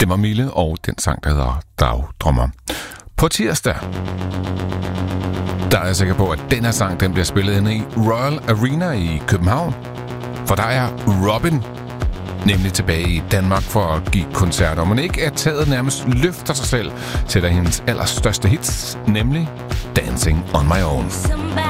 Det var Mille og den sang, der hedder Dagdrømmer. På tirsdag, der er jeg sikker på, at den her sang den bliver spillet inde i Royal Arena i København. For der er Robin nemlig tilbage i Danmark for at give koncerter. Men ikke er taget nærmest løfter sig selv til hendes allerstørste hits, nemlig Dancing on My Own.